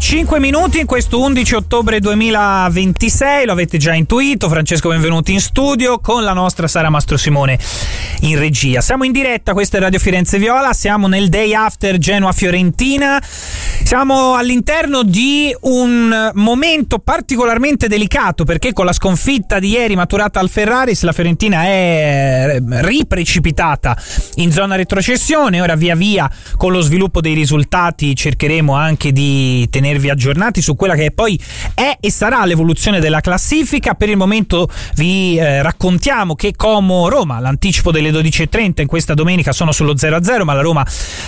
5 minuti in questo 11 ottobre 2026, lo avete già intuito, Francesco benvenuti in studio con la nostra Sara Mastrosimone in regia. Siamo in diretta, questa è Radio Firenze Viola, siamo nel day after Genoa-Fiorentina, siamo all'interno di un momento particolarmente delicato perché con la sconfitta di ieri maturata al Ferraris la Fiorentina è riprecipitata in zona retrocessione. Ora via via con lo sviluppo dei risultati cercheremo anche di tenervi aggiornati su quella che poi è e sarà l'evoluzione della classifica. Per il momento vi raccontiamo che Como-Roma, l'anticipo delle 12.30 in questa domenica sono sullo 0-0, ma la Roma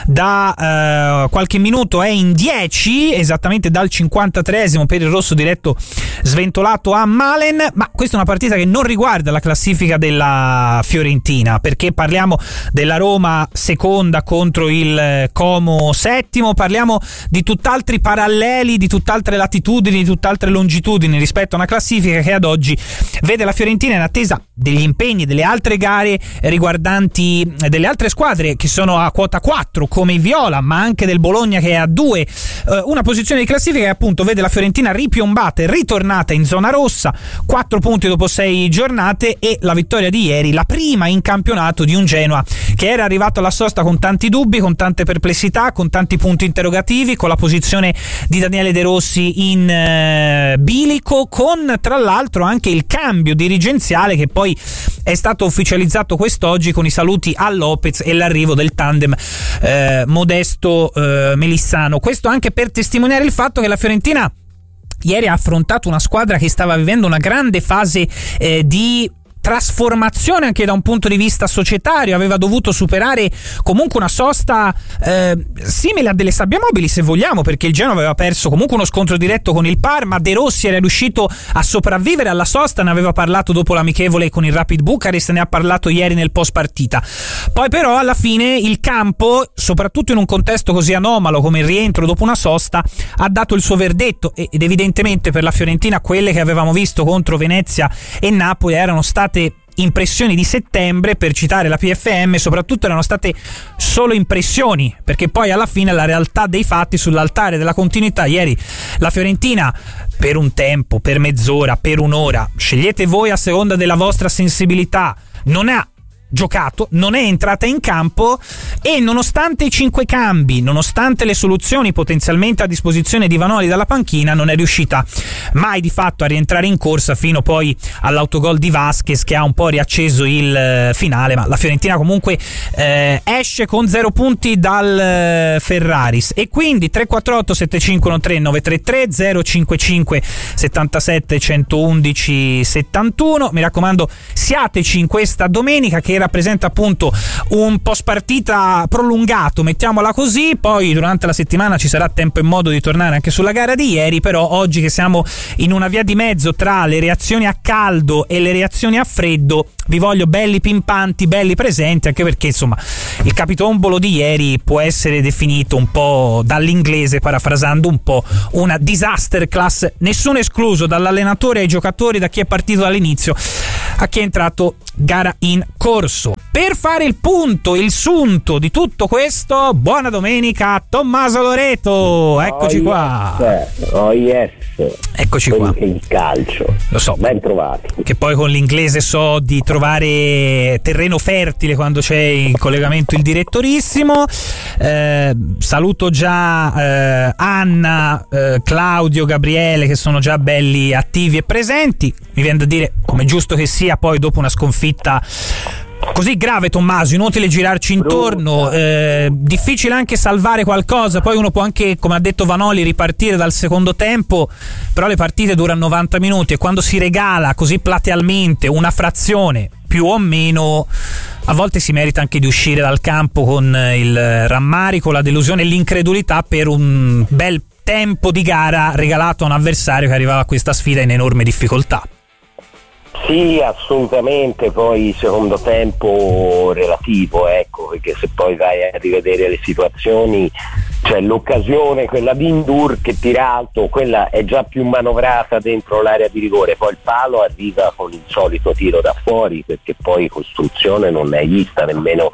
da qualche minuto è in 10, esattamente dal 53esimo per il rosso diretto sventolato a Malen. Ma questa è una partita che non riguarda la classifica della Fiorentina, perché parliamo della Roma seconda contro il Como settimo, parliamo di tutt'altri paralleli, di tutt'altre latitudini, di tutt'altre longitudini rispetto a una classifica che ad oggi vede la Fiorentina in attesa degli impegni delle altre gare riguardanti delle altre squadre che sono a quota 4 come i Viola, ma anche del Bologna che è a 2, una posizione di classifica che appunto vede la Fiorentina ripiombata e ritornata in zona rossa, 4 punti dopo 6 giornate, e la vittoria di ieri, la prima in campionato di un Genoa che era arrivato alla sosta con tanti dubbi, con tante perplessità, con tanti punti interrogativi, con la posizione di Daniele De Rossi in bilico, con tra l'altro anche il cambio dirigenziale che poi è stato ufficializzato quest'oggi con i saluti a Lopez e l'arrivo del tandem Modesto Melissano. Questo anche per testimoniare il fatto che la Fiorentina ieri ha affrontato una squadra che stava vivendo una grande fase di trasformazione anche da un punto di vista societario, aveva dovuto superare comunque una sosta simile a delle sabbiamobili se vogliamo, perché il Genoa aveva perso comunque uno scontro diretto con il Parma. De Rossi era riuscito a sopravvivere alla sosta, ne aveva parlato dopo l'amichevole con il Rapid Bucarest, ne ha parlato ieri nel post partita. Poi però alla fine il campo, soprattutto in un contesto così anomalo come il rientro dopo una sosta, ha dato il suo verdetto, ed evidentemente per la Fiorentina quelle che avevamo visto contro Venezia e Napoli erano state impressioni di settembre, per citare la PFM, soprattutto erano state solo impressioni, perché poi alla fine la realtà dei fatti sull'altare della continuità. Ieri la Fiorentina per un tempo, per mezz'ora, per un'ora, scegliete voi a seconda della vostra sensibilità, non ha giocato, non è entrata in campo, e nonostante i 5 cambi, nonostante le soluzioni potenzialmente a disposizione di Vanoli dalla panchina, non è riuscita mai di fatto a rientrare in corsa fino poi all'autogol di Vasquez che ha un po' riacceso il finale. Ma la Fiorentina comunque esce con 0 punti dal Ferraris, e quindi 348 7513 933 055 77 111 71. Mi raccomando, siateci in questa domenica che rappresenta appunto un post partita prolungato, mettiamola così. Poi durante la settimana ci sarà tempo e modo di tornare anche sulla gara di ieri, però oggi che siamo in una via di mezzo tra le reazioni a caldo e le reazioni a freddo, vi voglio belli pimpanti, belli presenti, anche perché insomma il capitombolo di ieri può essere definito un po' dall'inglese, parafrasando un po', una disaster class, nessuno escluso, dall'allenatore ai giocatori, da chi è partito dall'inizio a chi è entrato gara in corso. Per fare il punto, il sunto di tutto questo, buona domenica a Tommaso Loreto, eccoci qua. Oh yes. Eccoci qua. Il calcio. Lo so. Ben trovati. Che poi con l'inglese so di trovare terreno fertile quando c'è in collegamento il direttorissimo. Saluto già Anna, Claudio, Gabriele, che sono già belli attivi e presenti. Mi viene da dire, come giusto che sia, poi dopo una sconfitta così grave, Tommaso, inutile girarci intorno, difficile anche salvare qualcosa. Poi uno può anche, come ha detto Vanoli, ripartire dal secondo tempo, però le partite durano 90 minuti e quando si regala così platealmente una frazione più o meno, a volte si merita anche di uscire dal campo con il rammarico, la delusione e l'incredulità per un bel tempo di gara regalato a un avversario che arrivava a questa sfida in enorme difficoltà. Sì, assolutamente. Poi secondo tempo relativo, ecco, perché se poi vai a rivedere le situazioni, cioè l'occasione, quella di Ndur che tira alto, quella è già più manovrata dentro l'area di rigore, poi il palo arriva con il solito tiro da fuori, perché poi costruzione non ne hai vista nemmeno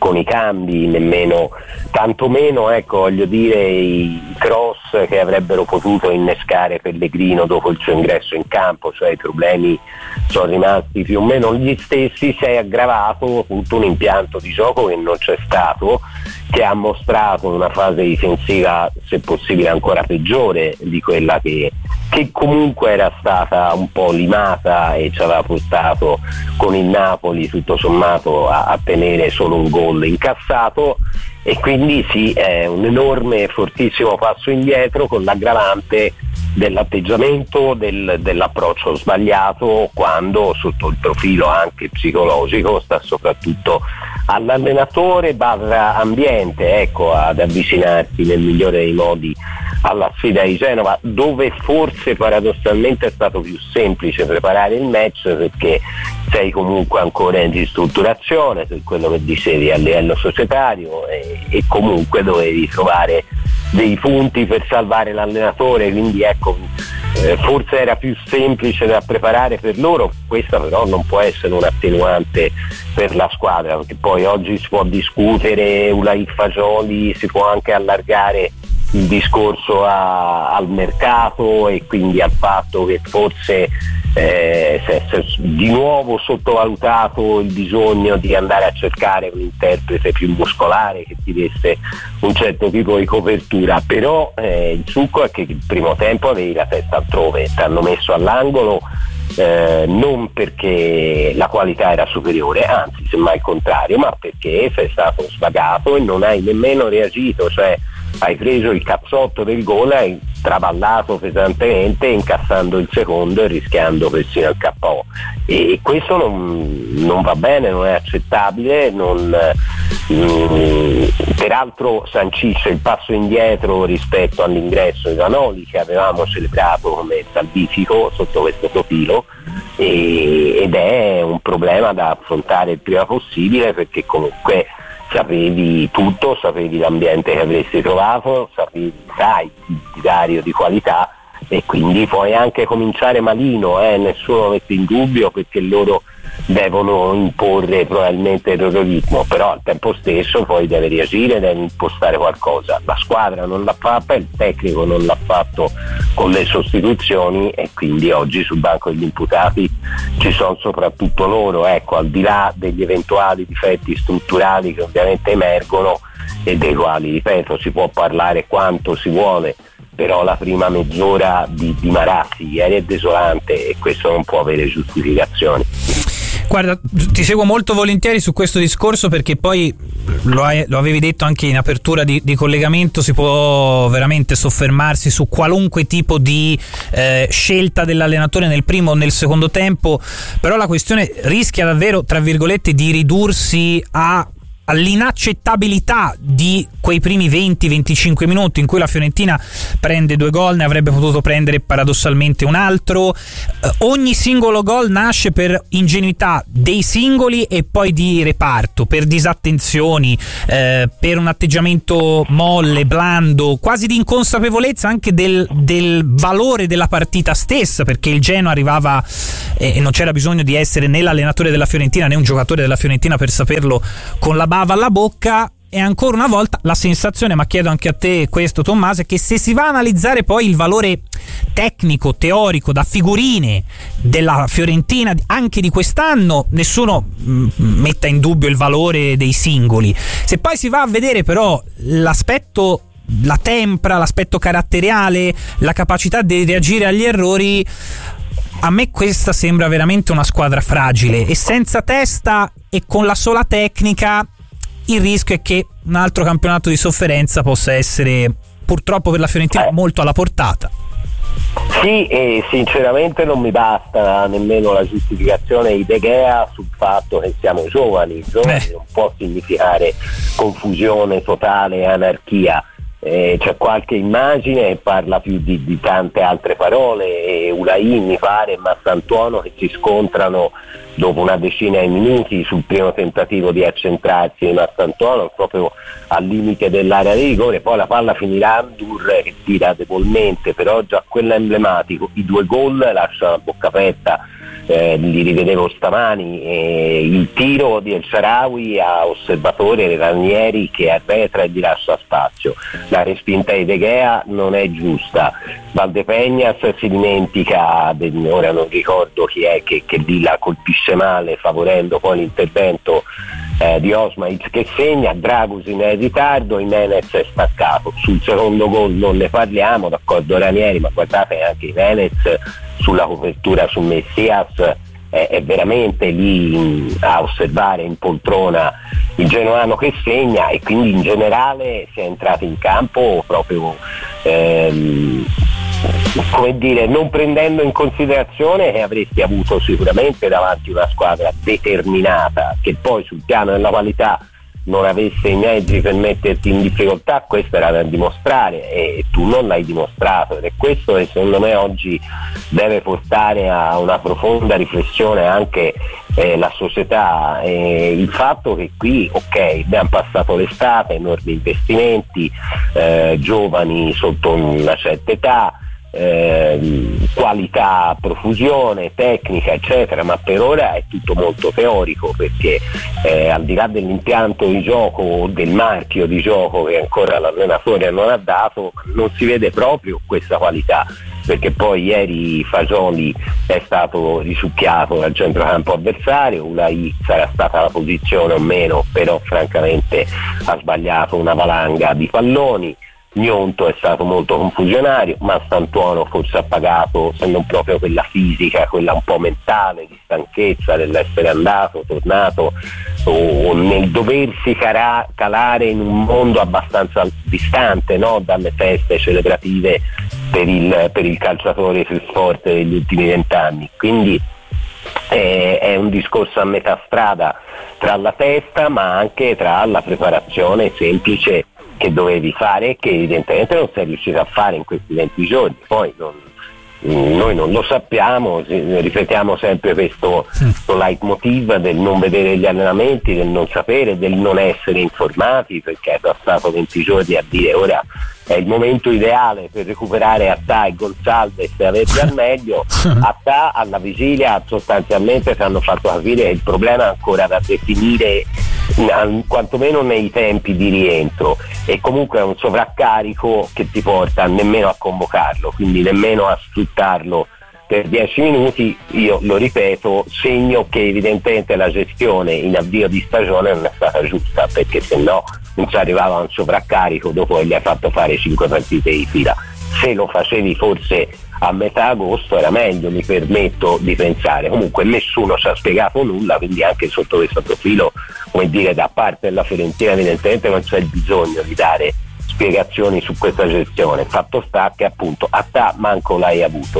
con i cambi, nemmeno tantomeno, ecco, voglio dire, i cross che avrebbero potuto innescare Pellegrino dopo il suo ingresso in campo, cioè i problemi sono rimasti più o meno gli stessi. Si è aggravato appunto un impianto di gioco che non c'è stato, che ha mostrato una fase difensiva se possibile ancora peggiore di quella che comunque era stata un po' limata e ci aveva portato con il Napoli tutto sommato a tenere solo un gol incassato, e quindi sì, è un enorme e fortissimo passo indietro, con l'aggravante dell'atteggiamento, dell'approccio sbagliato, quando sotto il profilo anche psicologico sta soprattutto all'allenatore barra ambiente, ecco, ad avvicinarsi nel migliore dei modi alla sfida di Genova, dove forse paradossalmente è stato più semplice preparare il match, perché sei comunque ancora in ristrutturazione, per quello che dicevi a livello societario, e comunque dovevi trovare dei punti per salvare l'allenatore, quindi ecco, forse era più semplice da preparare per loro. Questa però non può essere un attenuante per la squadra, perché poi oggi si può discutere Ulai Fagioli, si può anche allargare il discorso al mercato e quindi al fatto che forse si è di nuovo sottovalutato il bisogno di andare a cercare un interprete più muscolare che ti desse un certo tipo di copertura, però il succo è che il primo tempo avevi la testa altrove, ti hanno messo all'angolo, non perché la qualità era superiore, anzi semmai il contrario, ma perché sei stato svagato e non hai nemmeno reagito, cioè hai preso il cazzotto del gol, hai traballato pesantemente incassando il secondo e rischiando persino il KO, e questo non va bene, non è accettabile, peraltro sancisce il passo indietro rispetto all'ingresso di Zanoli, che avevamo celebrato come salvifico sotto questo profilo, ed è un problema da affrontare il prima possibile, perché comunque sapevi tutto, sapevi l'ambiente che avresti trovato, sai il divario di qualità, e quindi puoi anche cominciare malino, nessuno mette in dubbio, perché loro devono imporre probabilmente il loro ritmo, però al tempo stesso poi deve reagire, deve impostare qualcosa. La squadra non l'ha fatta, il tecnico non l'ha fatto con le sostituzioni, e quindi oggi sul banco degli imputati ci sono soprattutto loro, ecco, al di là degli eventuali difetti strutturali che ovviamente emergono e dei quali, ripeto, si può parlare quanto si vuole, però la prima mezz'ora di Marassi ieri è desolante, e questo non può avere giustificazioni. Guarda, ti seguo molto volentieri su questo discorso, perché poi lo avevi detto anche in apertura di collegamento, si può veramente soffermarsi su qualunque tipo di scelta dell'allenatore nel primo o nel secondo tempo, però la questione rischia davvero, tra virgolette, di ridursi all'inaccettabilità di quei primi 20-25 minuti in cui la Fiorentina prende 2 gol, ne avrebbe potuto prendere paradossalmente un altro. Ogni singolo gol nasce per ingenuità dei singoli e poi di reparto, per disattenzioni, per un atteggiamento molle, blando, quasi di inconsapevolezza anche del valore della partita stessa, perché il Genoa arrivava e non c'era bisogno di essere né l'allenatore della Fiorentina né un giocatore della Fiorentina per saperlo, con la bava alla bocca. E ancora una volta la sensazione, ma chiedo anche a te questo, Tommaso, è che se si va a analizzare poi il valore tecnico, teorico, da figurine della Fiorentina anche di quest'anno, nessuno metta in dubbio il valore dei singoli. Se poi si va a vedere però l'aspetto, la tempra, l'aspetto caratteriale, la capacità di reagire agli errori, a me questa sembra veramente una squadra fragile e senza testa, e con la sola tecnica il rischio è che un altro campionato di sofferenza possa essere, purtroppo per la Fiorentina, molto alla portata. Sì, e sinceramente non mi basta nemmeno la giustificazione di De Gea sul fatto che siamo giovani non può significare confusione totale e anarchia. C'è qualche immagine che parla più di tante altre parole, Ulain mi pare e Massantuono che si scontrano dopo una decina di minuti sul primo tentativo di accentrarsi di Massantuono proprio al limite dell'area di rigore, poi la palla finirà Andur che tira debolmente, però già quello è emblematico. I 2 gol lasciano a bocca aperta li rivedevo stamani, il tiro di El Shaarawy a osservatore Ranieri che arretra e di lascia spazio, la respinta di De Gea non è giusta, Valdepeñas si dimentica, ora non ricordo chi è che lì la colpisce male favorendo poi l'intervento di Osmaic che segna, Dragusin è in ritardo, Jimenez è staccato. Sul secondo gol non ne parliamo, d'accordo Ranieri, ma guardate anche Jimenez sulla copertura su Messias è veramente lì a osservare in poltrona il genoano che segna, e quindi in generale si è entrati in campo proprio come dire, non prendendo in considerazione che avresti avuto sicuramente davanti una squadra determinata che poi sul piano della qualità non avesse i mezzi per metterti in difficoltà. Questo era da dimostrare e tu non l'hai dimostrato, ed è questo che secondo me oggi deve portare a una profonda riflessione anche la società, il fatto che qui abbiamo passato l'estate, enormi investimenti, giovani sotto una certa età, qualità a profusione, tecnica eccetera, ma per ora è tutto molto teorico, perché al di là dell'impianto di gioco o del marchio di gioco che ancora l'allenatore non ha dato, non si vede proprio questa qualità, perché poi ieri Fagioli è stato risucchiato dal centrocampo avversario, Ulai sarà stata la posizione o meno, però francamente ha sbagliato una valanga di palloni, Gnonto è stato molto confusionario, Mastantuono forse ha pagato, se non proprio quella fisica, quella un po' mentale di stanchezza dell'essere andato, tornato, o nel doversi calare in un mondo abbastanza distante, no? Dalle feste celebrative per il calciatore più forte degli ultimi 20 anni. Quindi è un discorso a metà strada tra la testa ma anche tra la preparazione semplice che dovevi fare e che evidentemente non sei riuscito a fare in questi 20 giorni. Poi noi non lo sappiamo, ripetiamo sempre questo leitmotiv del non vedere gli allenamenti, del non sapere, del non essere informati, perché è passato 20 giorni a dire ora è il momento ideale per recuperare Attà e Gonçalves e averli al meglio. Attà alla vigilia sostanzialmente ci hanno fatto capire che il problema è ancora da definire, quantomeno nei tempi di rientro, e comunque è un sovraccarico che ti porta nemmeno a convocarlo, quindi nemmeno a sfruttarlo per 10 minuti. Io lo ripeto, segno che evidentemente la gestione in avvio di stagione non è stata giusta, perché se no non si arrivava a un sovraccarico dopo che gli hai fatto fare 5 partite di fila. Se lo facevi forse a metà agosto era meglio, mi permetto di pensare. Comunque nessuno ci ha spiegato nulla, quindi anche sotto questo profilo, come dire, da parte della Fiorentina evidentemente non c'è il bisogno di dare spiegazioni su questa gestione. Fatto sta che appunto Attà manco l'hai avuto,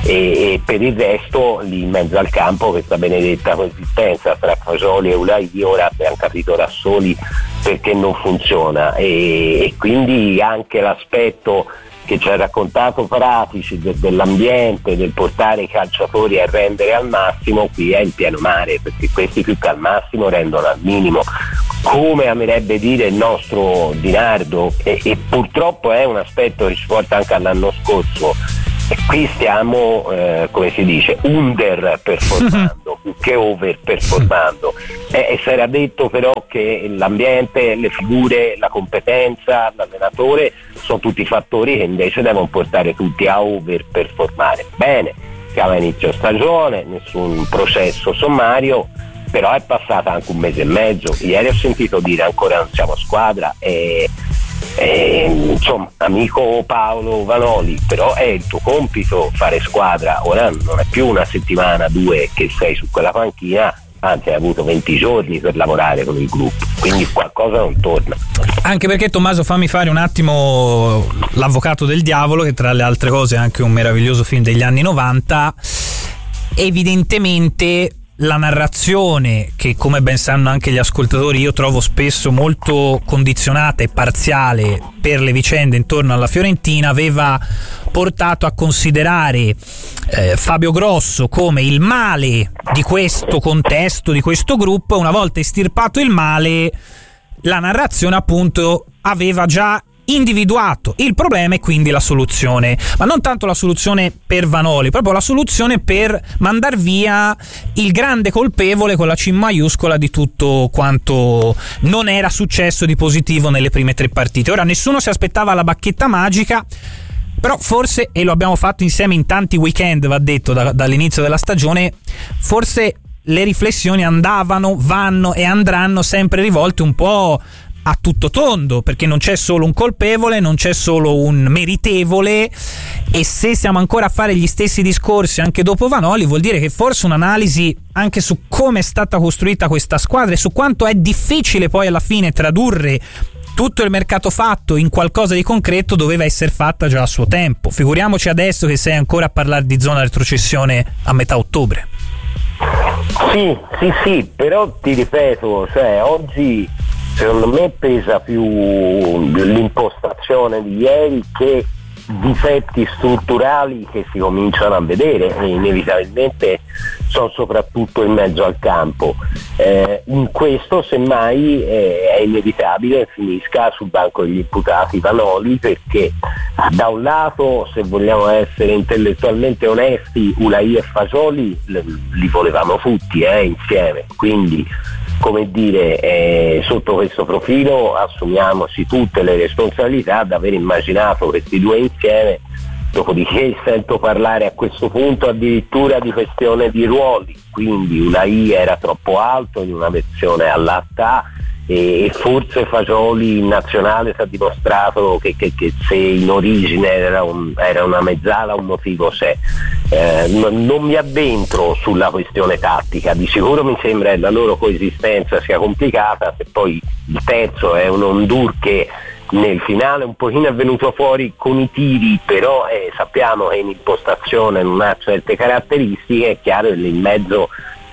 e per il resto lì in mezzo al campo questa benedetta coesistenza tra Fagioli e Ulai ora abbiamo capito da soli perché non funziona, e quindi anche l'aspetto che ci ha raccontato Pratici dell'ambiente, del portare i calciatori a rendere al massimo, qui è in pieno mare, perché questi più che al massimo rendono al minimo, come amerebbe dire il nostro Di Nardo, e purtroppo è un aspetto che ci porta anche all'anno scorso. E qui stiamo, come si dice, under performando più che over performando, e si era detto però che l'ambiente, le figure, la competenza, l'allenatore sono tutti fattori che invece devono portare tutti a over performare. Bene, siamo a inizio stagione, nessun processo sommario, però è passata anche un mese e mezzo. Ieri ho sentito dire ancora non siamo squadra, insomma, amico Paolo Vanoli, però è il tuo compito fare squadra. Ora non è più una settimana, 2 che sei su quella panchina, anzi hai avuto 20 giorni per lavorare con il gruppo, quindi qualcosa non torna. Anche perché, Tommaso, fammi fare un attimo l'avvocato del diavolo, che tra le altre cose è anche un meraviglioso film degli anni 90. Evidentemente la narrazione, che come ben sanno anche gli ascoltatori io trovo spesso molto condizionata e parziale per le vicende intorno alla Fiorentina, aveva portato a considerare Fabio Grosso come il male di questo contesto, di questo gruppo. Una volta estirpato il male, la narrazione appunto aveva già individuato il problema e quindi la soluzione, ma non tanto la soluzione per Vanoli, proprio la soluzione per mandar via il grande colpevole con la C maiuscola di tutto quanto non era successo di positivo nelle prime 3 partite. Ora nessuno si aspettava la bacchetta magica, però forse, e lo abbiamo fatto insieme in tanti weekend, va detto, dall'inizio della stagione, forse le riflessioni vanno e andranno sempre rivolte un po' a tutto tondo, perché non c'è solo un colpevole, non c'è solo un meritevole, e se siamo ancora a fare gli stessi discorsi anche dopo Vanoli, vuol dire che forse un'analisi anche su come è stata costruita questa squadra e su quanto è difficile poi alla fine tradurre tutto il mercato fatto in qualcosa di concreto doveva essere fatta già a suo tempo. Figuriamoci adesso che sei ancora a parlare di zona retrocessione a metà ottobre. Sì, però ti ripeto, cioè oggi secondo me pesa più l'impostazione di ieri che difetti strutturali che si cominciano a vedere e inevitabilmente sono soprattutto in mezzo al campo. In questo semmai è inevitabile finisca sul banco degli imputati Vanoli, perché da un lato, se vogliamo essere intellettualmente onesti, Ulai e Fagioli li volevamo tutti insieme, quindi come dire, sotto questo profilo assumiamoci tutte le responsabilità di aver immaginato questi due insieme. Dopodiché sento parlare a questo punto addirittura di questione di ruoli, quindi Ulai era troppo alto in una versione all'alta e forse Fagioli in nazionale si è dimostrato che se in origine era una mezzala, un motivo c'è. Non mi addentro sulla questione tattica, di sicuro mi sembra che la loro coesistenza sia complicata. Se poi il terzo è un Ondur che nel finale un pochino è venuto fuori con i tiri, però sappiamo che in impostazione non ha certe caratteristiche, è chiaro che lì in mezzo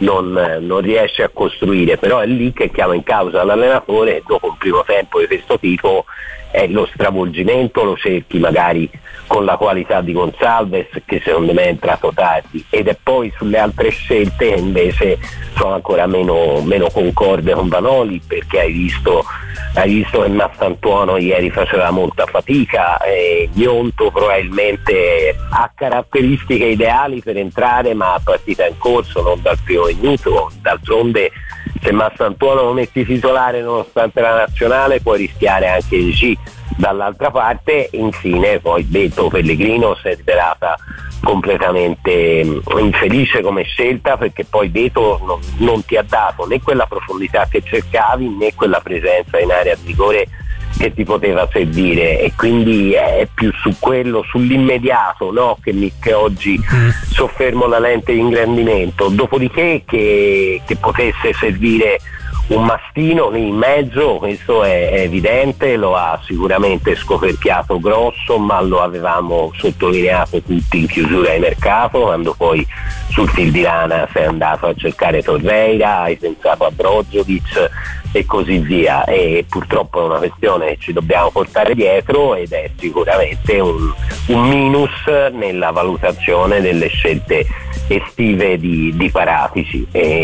non riesce a costruire, però è lì che chiama in causa l'allenatore. Dopo un primo tempo di questo tipo lo stravolgimento lo cerchi magari con la qualità di Gonçalves, che secondo me è entrato tardi, ed è poi sulle altre scelte che invece sono ancora meno concorde con Vanoli, perché hai visto che Massantuono ieri faceva molta fatica, Gnonto probabilmente ha caratteristiche ideali per entrare ma a partita in corso, non dal primo minuto. D'altronde se Massantuono lo metti titolare nonostante la nazionale puoi rischiare anche il G. Dall'altra parte infine poi Beto Pellegrino si è rivelata completamente infelice come scelta, perché poi Beto non ti ha dato né quella profondità che cercavi né quella presenza in area di rigore che ti poteva servire, e quindi è più su quello, sull'immediato, no, che oggi soffermo la lente di ingrandimento. Dopodiché che potesse servire un mastino lì in mezzo, questo è evidente, lo ha sicuramente scoperchiato Grosso, ma lo avevamo sottolineato tutti in chiusura di mercato, quando poi sul fil di lana sei andato a cercare Torreira, hai pensato a Brozovic e così via, e purtroppo è una questione che ci dobbiamo portare dietro ed è sicuramente un minus nella valutazione delle scelte estive di Paratici,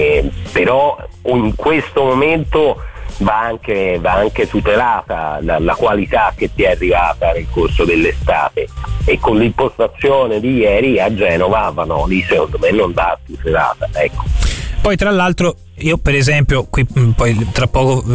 però in questo momento va anche tutelata la qualità che ti è arrivata nel corso dell'estate, e con l'impostazione di ieri a Genova Vanoli secondo me non va tutelata, ecco. Poi tra l'altro io per esempio qui poi tra poco